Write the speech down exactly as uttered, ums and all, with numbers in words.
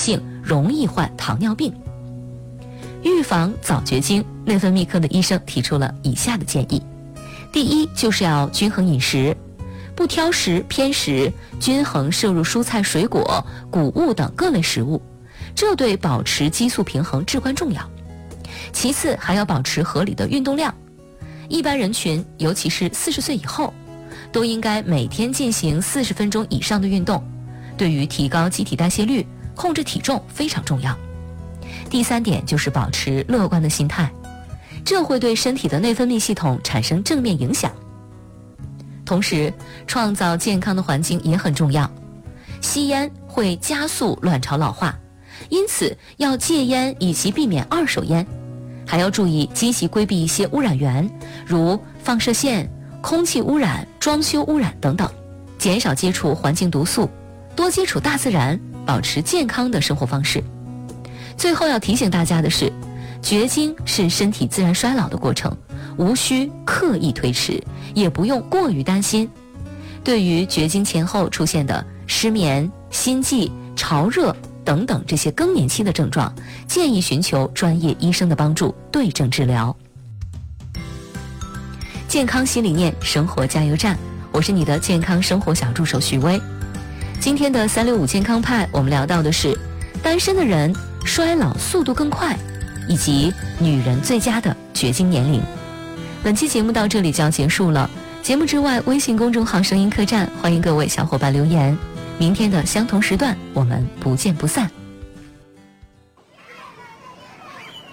性容易患糖尿病。预防早绝经，内分泌科的医生提出了以下的建议。第一，就是要均衡饮食，不挑食偏食，均衡摄入蔬菜水果、谷物等各类食物，这对保持激素平衡至关重要。其次，还要保持合理的运动量，一般人群，尤其是四十岁以后，都应该每天进行四十分钟以上的运动，对于提高机体代谢率、控制体重非常重要。第三点就是保持乐观的心态，这会对身体的内分泌系统产生正面影响。同时，创造健康的环境也很重要。吸烟会加速卵巢老化，因此要戒烟以及避免二手烟，还要注意积极规避一些污染源，如放射线、空气污染、装修污染等等，减少接触环境毒素，多接触大自然，保持健康的生活方式。最后要提醒大家的是，绝经是身体自然衰老的过程，无需刻意推迟，也不用过于担心。对于绝经前后出现的失眠、心悸、潮热等等这些更年期的症状，建议寻求专业医生的帮助，对症治疗。健康新理念，生活加油站，我是你的健康生活小助手许薇。今天的三六五健康派，我们聊到的是单身的人衰老速度更快，以及女人最佳的绝经年龄。本期节目到这里就要结束了，节目之外，微信公众号声音客栈，欢迎各位小伙伴留言。明天的相同时段，我们不见不散。